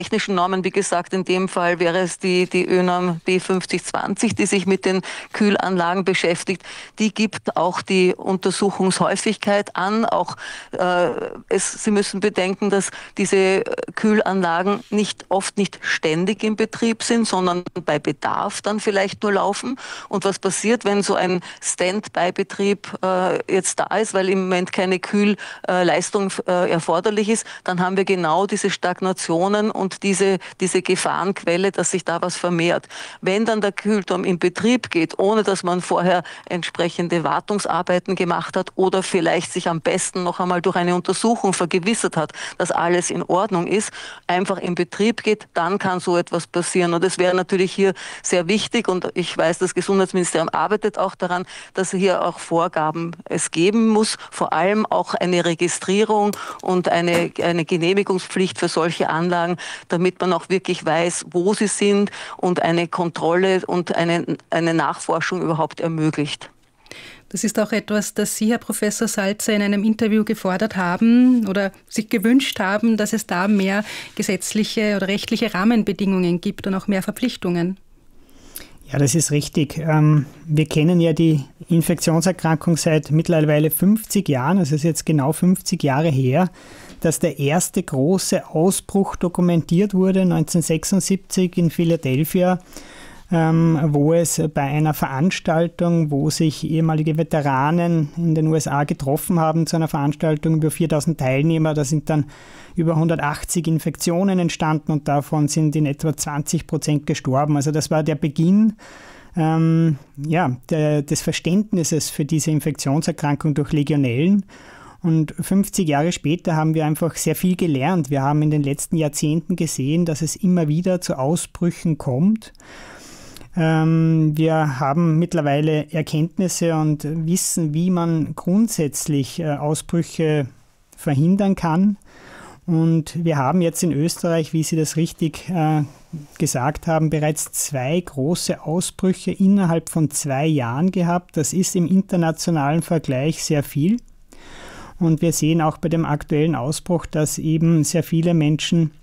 technischen Normen, wie gesagt, in dem Fall wäre es die ÖNORM B5020, die sich mit den Kühlanlagen beschäftigt. Die gibt auch die Untersuchungshäufigkeit an. Auch Sie müssen bedenken, dass diese Kühlanlagen oft nicht ständig im Betrieb sind, sondern bei Bedarf dann vielleicht nur laufen. Und was passiert, wenn so ein Standby-Betrieb jetzt da ist, weil im Moment keine Kühlleistung erforderlich ist, dann haben wir genau diese Stagnationen und diese Gefahrenquelle, dass sich da was vermehrt. Wenn dann der Kühlturm in Betrieb geht, ohne dass man vorher entsprechende Wartungsarbeiten gemacht hat oder vielleicht sich am besten noch einmal durch eine Untersuchung vergewissert hat, dass alles in Ordnung ist, einfach in Betrieb geht, dann kann so etwas passieren. Und es wäre natürlich hier sehr wichtig, und ich weiß, das Gesundheitsministerium arbeitet auch daran, dass hier auch Vorgaben es geben muss, vor allem auch eine Registrierung und eine Genehmigungspflicht für solche Anlagen, damit man auch wirklich weiß, wo sie sind und eine Kontrolle und eine Nachforschung überhaupt ermöglicht. Das ist auch etwas, das Sie, Herr Professor Salzer, in einem Interview gefordert haben oder sich gewünscht haben, dass es da mehr gesetzliche oder rechtliche Rahmenbedingungen gibt und auch mehr Verpflichtungen. Ja, das ist richtig. Wir kennen ja die Infektionserkrankung seit mittlerweile 50 Jahren. Also es ist jetzt genau 50 Jahre her, dass der erste große Ausbruch dokumentiert wurde, 1976 in Philadelphia, wo es bei einer Veranstaltung, wo sich ehemalige Veteranen in den USA getroffen haben, zu einer Veranstaltung über 4000 Teilnehmer, da sind dann über 180 Infektionen entstanden und davon sind in etwa 20% gestorben. Also das war der Beginn des Verständnisses für diese Infektionserkrankung durch Legionellen. Und 50 Jahre später haben wir einfach sehr viel gelernt. Wir haben in den letzten Jahrzehnten gesehen, dass es immer wieder zu Ausbrüchen kommt. Wir haben mittlerweile Erkenntnisse und wissen, wie man grundsätzlich Ausbrüche verhindern kann. Und wir haben jetzt in Österreich, wie Sie das richtig gesagt haben, bereits 2 große Ausbrüche innerhalb von 2 Jahren gehabt. Das ist im internationalen Vergleich sehr viel. Und wir sehen auch bei dem aktuellen Ausbruch, dass eben sehr viele Menschen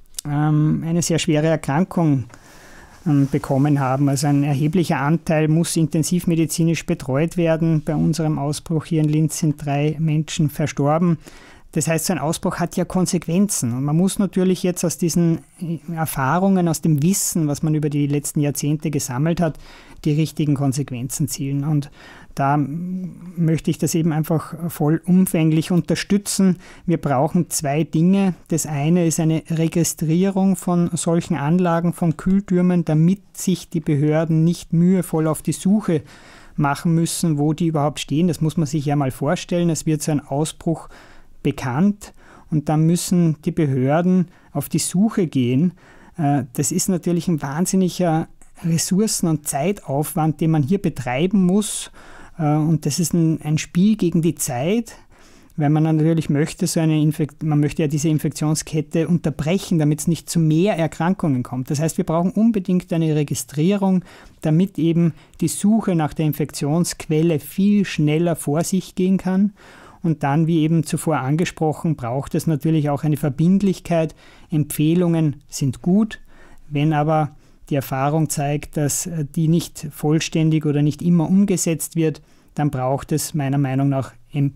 eine sehr schwere Erkrankung bekommen haben. Also ein erheblicher Anteil muss intensivmedizinisch betreut werden. Bei unserem Ausbruch hier in Linz sind 3 Menschen verstorben. Das heißt, so ein Ausbruch hat ja Konsequenzen. Und man muss natürlich jetzt aus diesen Erfahrungen, aus dem Wissen, was man über die letzten Jahrzehnte gesammelt hat, die richtigen Konsequenzen ziehen. Und da möchte ich das eben einfach vollumfänglich unterstützen. Wir brauchen 2 Dinge. Das eine ist eine Registrierung von solchen Anlagen, von Kühltürmen, damit sich die Behörden nicht mühevoll auf die Suche machen müssen, wo die überhaupt stehen. Das muss man sich ja mal vorstellen. Es wird so ein Ausbruch bekannt und dann müssen die Behörden auf die Suche gehen. Das ist natürlich ein wahnsinniger Ressourcen- und Zeitaufwand, den man hier betreiben muss. Und das ist ein Spiel gegen die Zeit, weil man natürlich möchte, man möchte ja diese Infektionskette unterbrechen, damit es nicht zu mehr Erkrankungen kommt. Das heißt, wir brauchen unbedingt eine Registrierung, damit eben die Suche nach der Infektionsquelle viel schneller vor sich gehen kann. Und dann, wie eben zuvor angesprochen, braucht es natürlich auch eine Verbindlichkeit. Empfehlungen sind gut, wenn aber die Erfahrung zeigt, dass die nicht vollständig oder nicht immer umgesetzt wird, dann braucht es meiner Meinung nach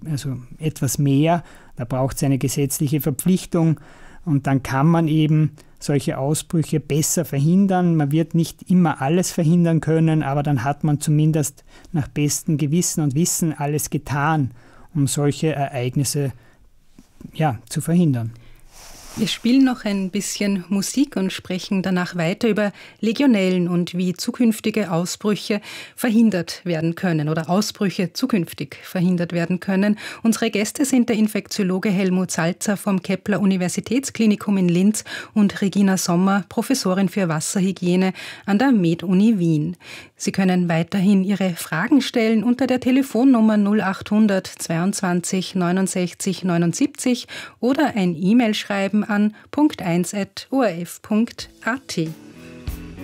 etwas mehr. Da braucht es eine gesetzliche Verpflichtung und dann kann man eben solche Ausbrüche besser verhindern. Man wird nicht immer alles verhindern können, aber dann hat man zumindest nach bestem Gewissen und Wissen alles getan, um solche Ereignisse zu verhindern. Wir spielen noch ein bisschen Musik und sprechen danach weiter über Legionellen und wie zukünftige Ausbrüche verhindert werden können oder Ausbrüche zukünftig verhindert werden können. Unsere Gäste sind der Infektiologe Helmut Salzer vom Kepler Universitätsklinikum in Linz und Regina Sommer, Professorin für Wasserhygiene an der Med-Uni Wien. Sie können weiterhin Ihre Fragen stellen unter der Telefonnummer 0800 22 69 79 oder ein E-Mail schreiben an punkt1@orf.at.